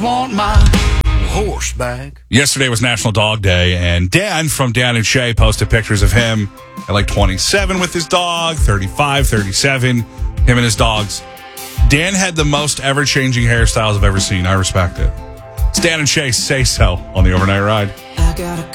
Want my horse back. Yesterday was National Dog Day, and Dan from Dan and Shay posted pictures of him at like 27 with his dog, 35, 37, him and his dogs. Dan had the most ever-changing hairstyles I've ever seen. I respect it. It's Dan and Shay Say So on the Overnight Ride. I got a